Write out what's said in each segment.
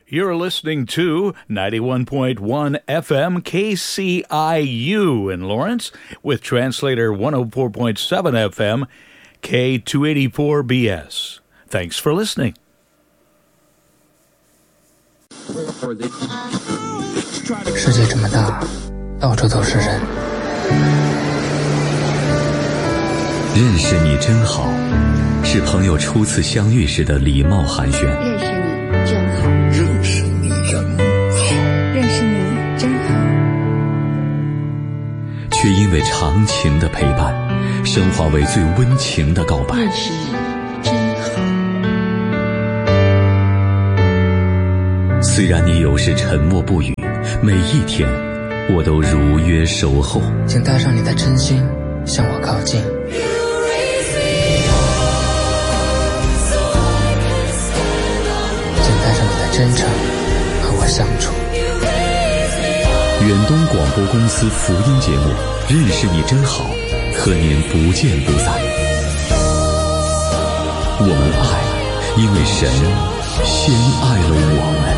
You're listening to 91.1 FM KCIU in Lawrence with translator 104.7 FM K284BS. Thanks for listening. 世界这么大，到处都是人。 认识你真好，是朋友初次相遇时的礼貌寒暄。 认识你真好， 认识你真好， 认识你真好。 却因为长情的陪伴，升华为最温情的告白。 认识你真好。 虽然你有时沉默不语，每一天我都如约守候。 请带上你的真心向我靠近。请带上你的真诚和我相处。 远东广播公司福音节目《认识你真好》，和您不见不散。我们爱，因为神先爱了我们。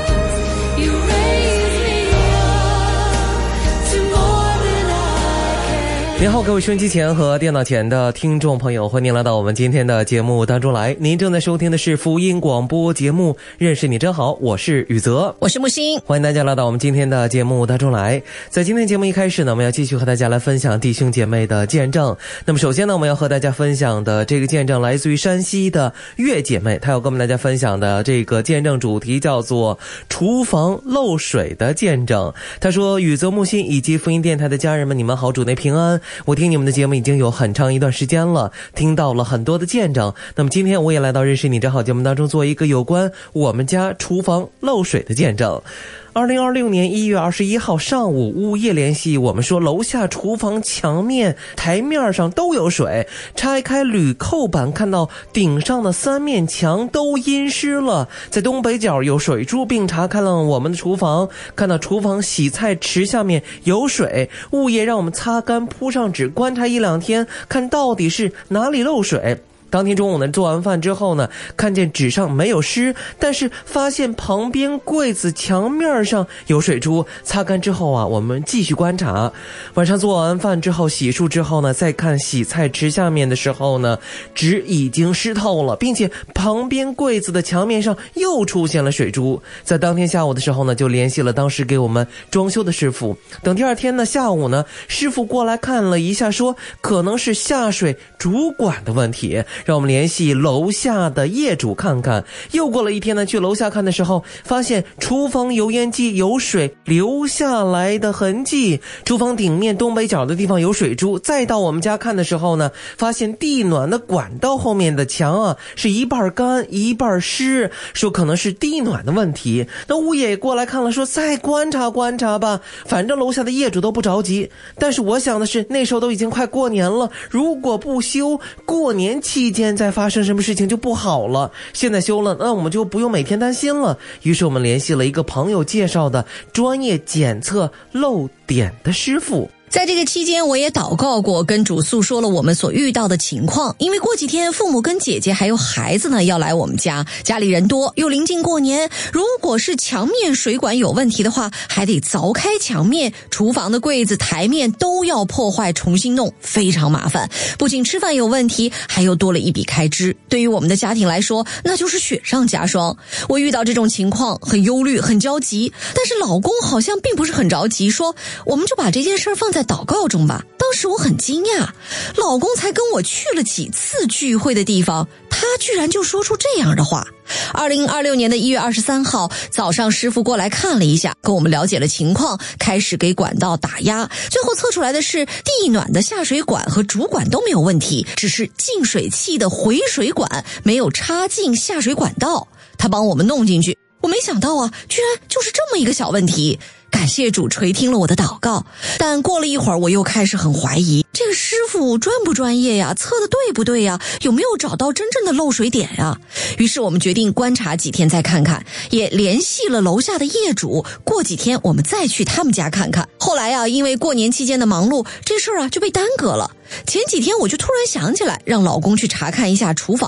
您好，各位收音机前和电脑前的听众朋友，欢迎您来到我们今天的节目当中来。您正在收听的是福音广播节目《认识你真好》，我是宇泽， 我是木星， 欢迎大家来到我们今天的节目当中来。在今天节目一开始呢，我们要继续和大家来分享弟兄姐妹的见证。那么首先呢，我们要和大家分享的这个见证来自于山西的岳姐妹，她要跟我们大家分享的这个见证主题叫做厨房漏水的见证。她说：宇泽、木星以及福音电台的家人们，你们好，主内平安。我听你们的节目已经有很长一段时间了，听到了很多的见证。那么今天我也来到认识你真好节目当中，做一个有关我们家厨房漏水的见证。2026年1月21号上午，物业联系我们说，楼下厨房墙面、台面上都有水，拆开铝扣板，看到顶上的3面墙都阴湿了，在东北角有水珠，并查看了我们的厨房，看到厨房洗菜池下面有水，物业让我们擦干铺上纸，观察1-2天，看到底是哪里漏水。当天中午呢，做完饭之后呢，看见纸上没有湿，但是发现旁边柜子墙面上有水珠。擦干之后啊，我们继续观察。晚上做完饭之后，洗漱之后呢，再看洗菜池下面的时候呢，纸已经湿透了，并且旁边柜子的墙面上又出现了水珠。在当天下午的时候呢，就联系了当时给我们装修的师傅。等第二天呢下午呢，师傅过来看了一下，说可能是下水主管的问题，让我们联系楼下的业主看看。又过了一天呢，去楼下看的时候，发现厨房油烟机有水流下来的痕迹，厨房顶面东北角的地方有水珠。再到我们家看的时候呢，发现地暖的管道后面的墙啊是一半干一半湿，说可能是地暖的问题。那物业也过来看了，说再观察观察吧，反正楼下的业主都不着急。但是我想的是，那时候都已经快过年了，如果不修，过年期间再发生什么事情就不好了。现在修了，那我们就不用每天担心了。于是我们联系了一个朋友介绍的专业检测漏点的师傅。 在这个期间，我也祷告过，跟主诉说了我们所遇到的情况。因为过几天父母跟姐姐还有孩子呢要来我们家，家里人多，又临近过年，如果是墙面水管有问题的话，还得凿开墙面，厨房的柜子台面都要破坏重新弄，非常麻烦。不仅吃饭有问题，还又多了一笔开支，对于我们的家庭来说，那就是雪上加霜。我遇到这种情况很忧虑很焦急，但是老公好像并不是很着急，说我们就把这件事放在祷告中吧。当时我很惊讶，老公才跟我去了几次聚会的地方，他居然就说出这样的话。2026年的1月23号早上，师傅过来看了一下，跟我们了解了情况，开始给管道打压，最后测出来的是地暖的下水管和主管都没有问题，只是净水器的回水管没有插进下水管道，他帮我们弄进去。我没想到啊，居然就是这么一个小问题。感谢主垂听了我的祷告，但过了一会儿，我又开始很怀疑，这个师傅专不专业呀？测的对不对呀？有没有找到真正的漏水点呀？于是我们决定观察几天再看看，也联系了楼下的业主，过几天我们再去他们家看看。后来啊，因为过年期间的忙碌，这事儿啊就被耽搁了。前几天我就突然想起来，让老公去查看一下厨房。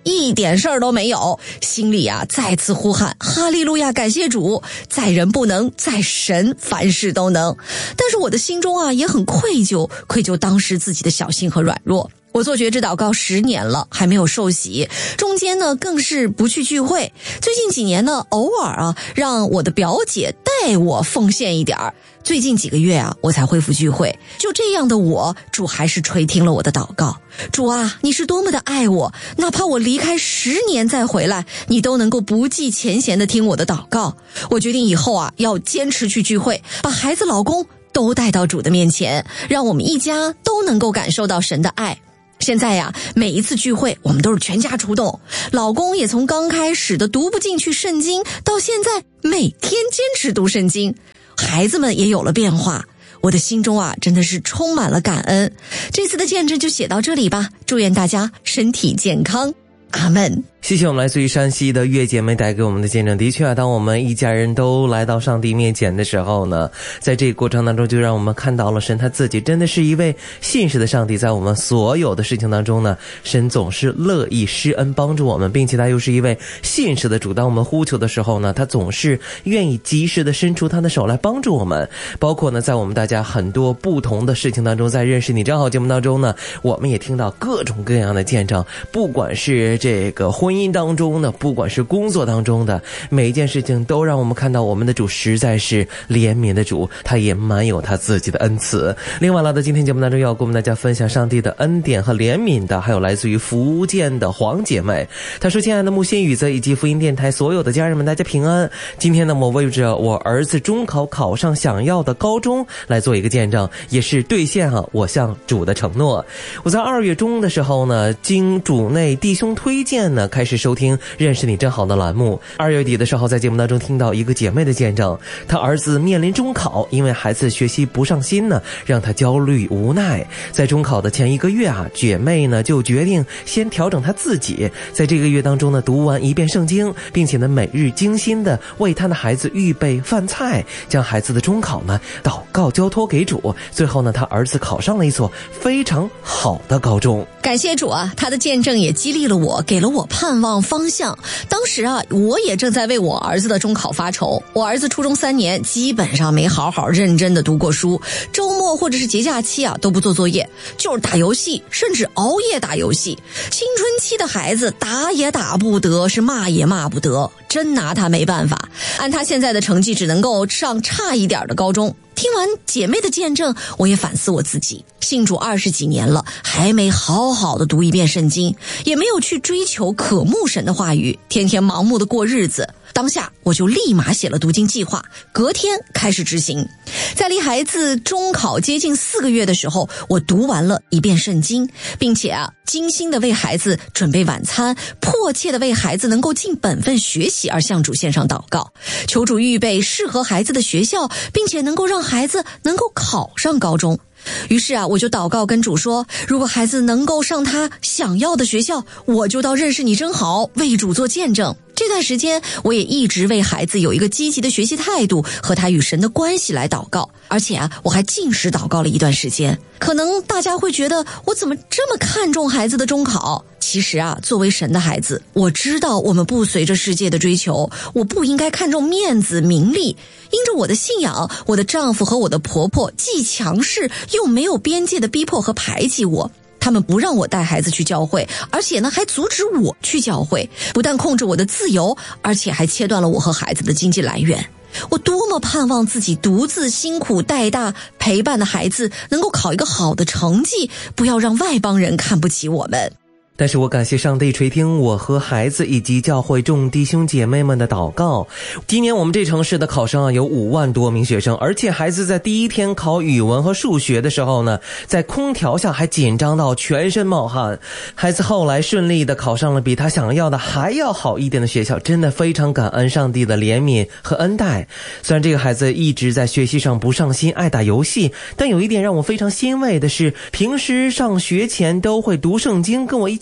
一点事儿都没有，心里啊再次呼喊哈利路亚，感谢主，在人不能，在神凡事都能。但是我的心中啊也很愧疚当时自己的小心和软弱。我做觉知祷告10年了，还没有受洗，中间呢更是不去聚会。最近几年呢，偶尔啊让我的表姐带我奉献一点儿。最近几个月啊，我才恢复聚会。就这样的我，主还是垂听了我的祷告。主啊，你是多么的爱我，哪怕我离开10年再回来，你都能够不计前嫌的听我的祷告。我决定以后啊要坚持去聚会，把孩子、老公都带到主的面前，让我们一家都能够感受到神的爱。现在呀，每一次聚会我们都是全家出动，老公也从刚开始的读不进去圣经，到现在每天坚持读圣经，孩子们也有了变化。我的心中啊真的是充满了感恩。这次的见证就写到这里吧，祝愿大家身体健康，阿们。 谢谢我们来自于山西的月姐妹带给我们的见证。的确啊，当我们一家人都来到上帝面前的时候呢，在这个过程当中就让我们看到了神他自己真的是一位信实的上帝。在我们所有的事情当中呢，神总是乐意施恩帮助我们，并且他又是一位信实的主。当我们呼求的时候呢，他总是愿意及时的伸出他的手来帮助我们。包括呢在我们大家很多不同的事情当中，在认识你真好节目当中呢，我们也听到各种各样的见证，不管是这个婚姻当中呢，不管是工作当中的每一件事情，都让我们看到我们的主实在是怜悯的主，他也满有他自己的恩慈。另外呢，在今天节目当中要跟我们大家分享上帝的恩典和怜悯的，还有来自于福建的黄姐妹。她说：亲爱的木心宇泽以及福音电台所有的家人们，大家平安。今天呢，我为着我儿子中考考上想要的高中来做一个见证，也是兑现我向主的承诺。我在2月中的时候呢，经主内弟兄推荐呢，开始收听认识你真好的栏目。2月底的时候，在节目当中听到一个姐妹的见证，她儿子面临中考，因为孩子学习不上心呢，让她焦虑无奈。在中考的前1个月啊，姐妹呢就决定先调整她自己，在这个月当中呢读完1遍圣经，并且呢每日精心的为她的孩子预备饭菜，将孩子的中考呢祷告交托给主。最后呢，她儿子考上了一所非常好的高中。 感谢主啊，他的见证也激励了我，给了我盼望方向。当时啊，我也正在为我儿子的中考发愁。我儿子初中3年基本上没好好认真的读过书，周末或者是节假期啊都不做作业，就是打游戏，甚至熬夜打游戏。青春期的孩子打也打不得，是骂也骂不得，真拿他没办法。按他现在的成绩，只能够上差一点的高中。听完姐妹的见证，我也反思我自己，信主20几年了，还没好好的读1遍圣经，也没有去追求渴慕神的话语，天天盲目的过日子。当下我就立马写了读经计划，隔天开始执行。在离孩子中考接近4个月的时候，我读完了1遍圣经，并且精心的为孩子准备晚餐，迫切的为孩子能够尽本分学习而向主献上祷告，求主预备适合孩子的学校，并且能够让孩子能够考上高中。于是我就祷告跟主说，如果孩子能够上他想要的学校，我就到认识你真好为主做见证。这段时间我也一直为孩子有一个积极的学习态度和他与神的关系来祷告，而且我还禁食祷告了一段时间。可能大家会觉得我怎么这么看重孩子的中考？其实作为神的孩子，我知道我们不随着世界的追求，我不应该看重面子名利。因着我的信仰，我的丈夫和我的婆婆既强势又没有边界的逼迫和排挤我，他们不让我带孩子去教会，而且呢还阻止我去教会，不但控制我的自由，而且还切断了我和孩子的经济来源。我多么盼望自己独自辛苦带大陪伴的孩子能够考一个好的成绩，不要让外邦人看不起我们。 但是我感谢上帝垂听我和孩子以及教会众弟兄姐妹们的祷告。今年我们这城市的考生有5万多名学生，而且孩子在第1天考语文和数学的时候呢，在空调下还紧张到全身冒汗。孩子后来顺利的考上了比他想要的还要好一点的学校，真的非常感恩上帝的怜悯和恩待。虽然这个孩子一直在学习上不上心，爱打游戏，但有一点让我非常欣慰的是，平时上学前都会读圣经，跟我一起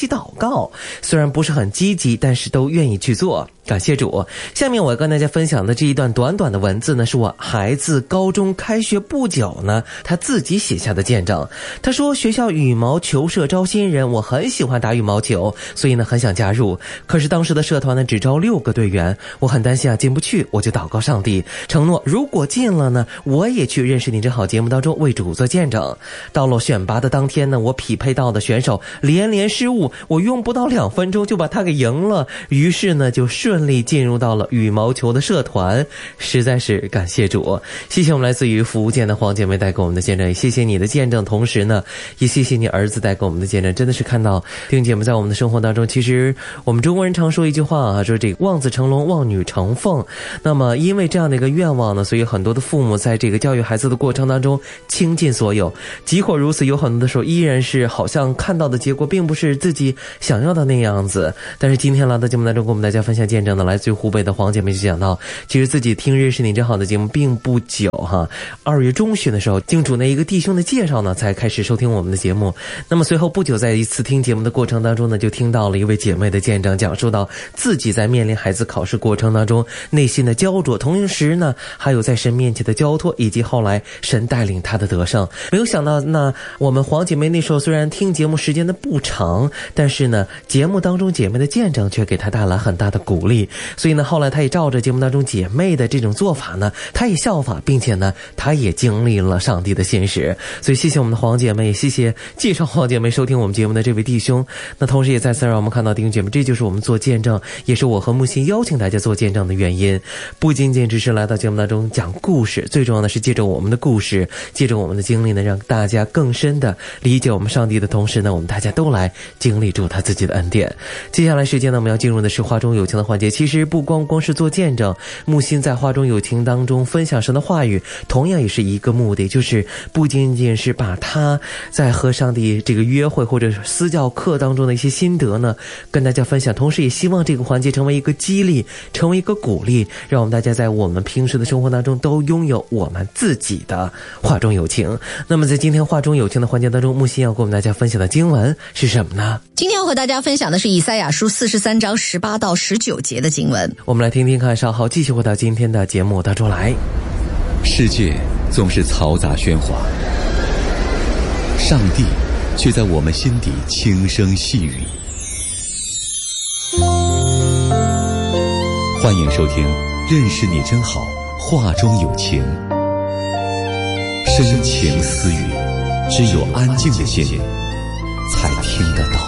起祷告，虽然不是很积极，但是都愿意去做。感谢主。下面我要跟大家分享的这一段短短的文字呢，是我孩子高中开学不久呢，他自己写下的见证。他说，学校羽毛球社招新人，我很喜欢打羽毛球，所以呢很想加入。可是当时的社团呢只招6个队员，我很担心进不去，我就祷告上帝，承诺如果进了呢，我也去认识你真好节目当中为主做见证。到了选拔的当天呢，我匹配到的选手连连失误，我用不到2分钟就把他给赢了，于是呢就顺利进入到了羽毛球的社团，实在是感谢主。谢谢我们来自于福建的黄姐妹带给我们的见证，也谢谢你的见证，同时呢也谢谢你儿子带给我们的见证。真的是看到弟兄姐妹在我们的生活当中，其实我们中国人常说一句话说这个望子成龙，望女成凤。那么因为这样的一个愿望呢，所以很多的父母在这个教育孩子的过程当中倾尽所有，即或如此，有很多的时候依然是好像看到的结果并不是自己想要的那样子。但是今天来到节目当中跟我们大家分享见证的来自于湖北的黄姐妹就讲到，其实自己听认识你真好的节目并不久2月中旬的时候，经主那一个弟兄的介绍呢，才开始收听我们的节目。那么随后不久，在一次听节目的过程当中呢，就听到了一位姐妹的见证，讲述到自己在面临孩子考试过程当中内心的焦灼，同时呢还有在神面前的交托，以及后来神带领她的得胜。没有想到那我们黄姐妹那时候虽然听节目时间的不长，但是呢节目当中姐妹的见证却给她带来很大的鼓励，所以呢后来她也照着节目当中姐妹的这种做法呢，她也效法，并且呢她也经历了上帝的信实。所以谢谢我们的黄姐妹，也谢谢介绍黄姐妹收听我们节目的这位弟兄。那同时也再次让我们看到弟兄姐妹，这就是我们做见证，也是我和木心邀请大家做见证的原因。不仅仅只是来到节目当中讲故事，最重要的是借着我们的故事，借着我们的经历呢，让大家更深的理解我们上帝的同时呢，我们大家都来经历住他自己的恩典。接下来时间呢，我们要进入的是话中有情的环节。其实不光是做见证，木心在话中有情当中分享神的话语，同样也是一个目的，就是不仅仅是把他在和上帝这个约会或者私教课当中的一些心得呢跟大家分享，同时也希望这个环节成为一个激励，成为一个鼓励，让我们大家在我们平时的生活当中都拥有我们自己的话中有情。那么在今天话中有情的环节当中，木心要跟我们大家分享的经文是什么呢？ 今天要和大家分享的是以赛亚书43章18到19节的经文。 我们来听听看，稍后继续回到今天的节目当中来。 世界总是嘈杂喧哗，上帝却在我们心底轻声细语。欢迎收听认识你真好，话中有情，深情私语，只有安静的心才听得到。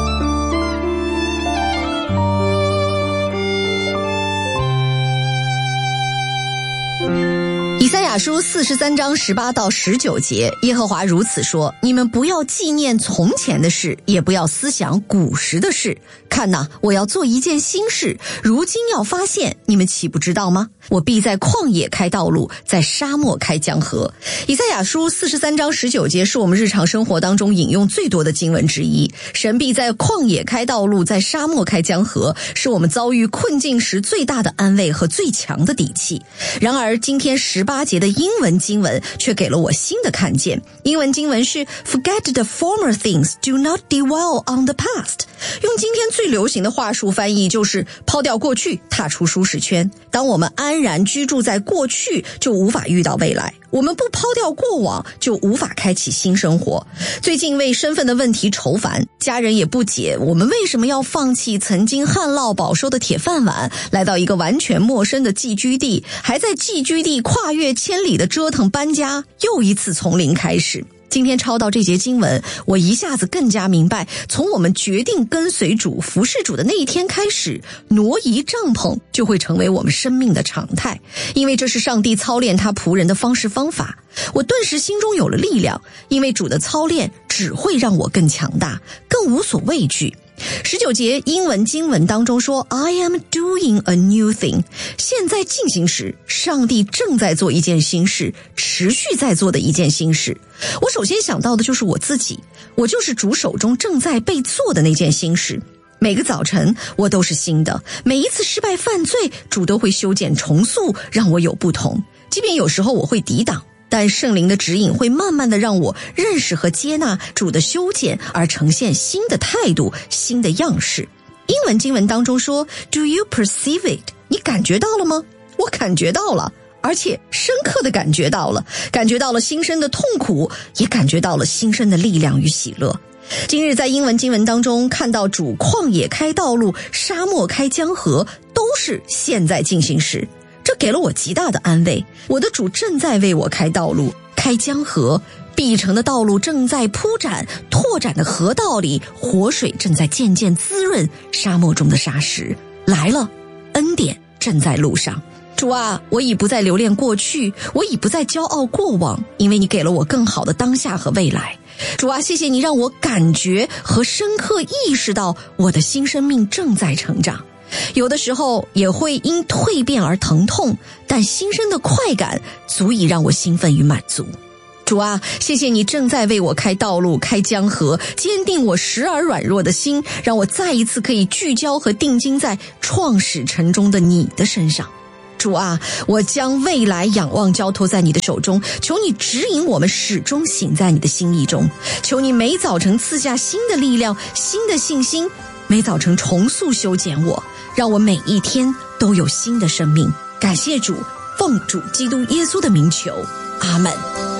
以赛亚书43章18到19节，耶和华如此说：你们不要纪念从前的事，也不要思想古时的事。看哪，我要做一件新事，如今要发现，你们岂不知道吗？我必在旷野开道路，在沙漠开江河。以赛亚书43章19节是我们日常生活当中引用最多的经文之一。神必在旷野开道路，在沙漠开江河，是我们遭遇困境时最大的安慰和最强的底气。然而今天18节的英文经文却给了我新的看见。英文经文是 Forget the former things, do not dwell on the past。 用今天最流行的话术翻译就是抛掉过去，踏出舒适圈。当我们安然居住在过去，就无法遇到未来。我们不抛掉过往，就无法开启新生活。最近为身份的问题愁烦，家人也不解我们为什么要放弃曾经旱涝保收的铁饭碗，来到一个完全陌生的寄居地，还在寄居地跨越千里的折腾搬家，又一次从零开始。今天抄到这节经文，我一下子更加明白，从我们决定跟随主、服侍主的那一天开始，挪移帐篷就会成为我们生命的常态，因为这是上帝操练他仆人的方式方法。我顿时心中有了力量，因为主的操练只会让我更强大，更无所畏惧。19节英文经文当中说 I am doing a new thing， 现在进行时，上帝正在做一件新事，持续在做的一件新事。我首先想到的就是我自己，我就是主手中正在被做的那件新事。每个早晨我都是新的，每一次失败犯罪，主都会修剪重塑，让我有不同。即便有时候我会抵挡， 但圣灵的指引会慢慢的让我认识和接纳主的修剪，而呈现新的态度、新的样式。英文经文当中说 Do you perceive it？ 你感觉到了吗？我感觉到了，而且深刻的感觉到了，感觉到了新生的痛苦，也感觉到了新生的力量与喜乐。今日在英文经文当中看到主旷野开道路，沙漠开江河，都是现在进行时，这给了我极大的安慰。我的主正在为我开道路、开江河，必成的道路正在铺展，拓展的河道里，活水正在渐渐滋润沙漠中的沙石。来了，恩典正在路上。主啊，我已不再留恋过去，我已不再骄傲过往，因为你给了我更好的当下和未来。主啊，谢谢你让我感觉和深刻意识到我的新生命正在成长。有的时候也会因蜕变而疼痛，但新生的快感足以让我兴奋与满足。主啊，谢谢你正在为我开道路、开江河，坚定我时而软弱的心，让我再一次可以聚焦和定睛在创始城中的你的身上。主啊，我将未来仰望交托在你的手中，求你指引我们始终行在你的心意中，求你每早晨赐下新的力量、新的信心，每早晨重塑修剪我，让我每一天都有新的生命。感谢主，奉主基督耶稣的名求，阿们。